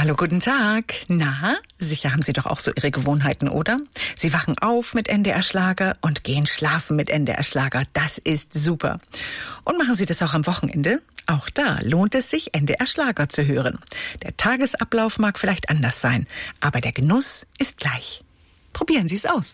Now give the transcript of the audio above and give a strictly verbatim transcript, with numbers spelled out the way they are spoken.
Hallo, guten Tag. Na, sicher haben Sie doch auch so Ihre Gewohnheiten, oder? Sie wachen auf mit N D R Schlager und gehen schlafen mit N D R Schlager. Das ist super. Und machen Sie das auch am Wochenende? Auch da lohnt es sich, N D R Schlager zu hören. Der Tagesablauf mag vielleicht anders sein, aber der Genuss ist gleich. Probieren Sie es aus.